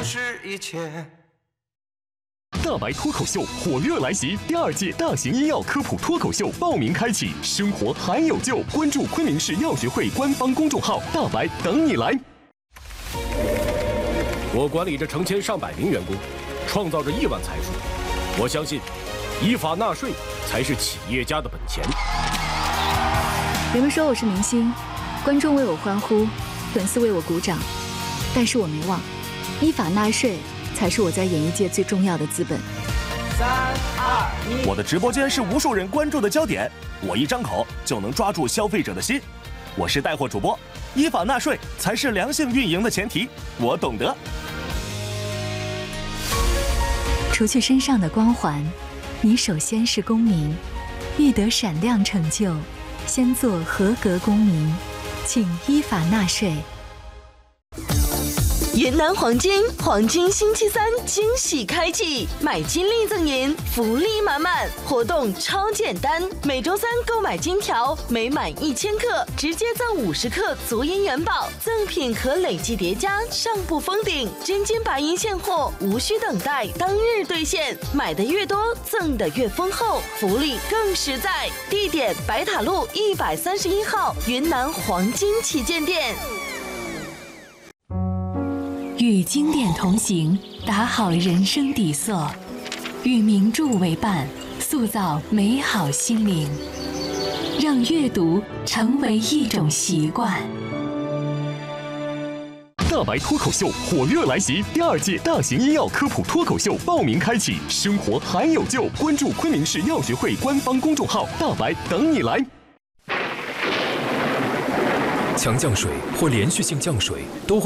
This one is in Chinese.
是一切。 大白脱口秀火热来袭，第2届大型医药科普脱口秀报名开启，生活还有救！关注昆明市药学会官方公众号“大白”，等你来。 我管理着成千上百名员工，创造着亿万财富。我相信，依法纳税才是企业家的本钱。 人们说我是明星，观众为我欢呼，粉丝为我鼓掌，但是我没忘，依法纳税才是我在演艺界最重要的资本。 3、2、1， 我的直播间是无数人关注的焦点，我一张口就能抓住消费者的心。我是带货主播，依法纳税才是良性运营的前提，我懂得。 除去身上的光环，你首先是公民，欲得闪亮成就，先做合格公民，请依法纳税。 云南黄金星期3惊喜开启，买金立赠银，福利满满，活动超简单，每周3购买金条，每满1000克直接赠50克足银元宝，赠品可累计叠加，上不封顶，真金白银现货，无需等待，当日兑现，买的越多，赠的越丰厚，福利更实在。地点：白塔路131号云南黄金旗舰店。 与经典同行，打好人生底色；与名著为伴，塑造美好心灵。让阅读成为一种习惯。 大白脱口秀火热来袭，第2届大型医药科普脱口秀报名开启，生活还有救！关注昆明市药学会官方公众号“大白”，等你来。 强降水或连续性降水都会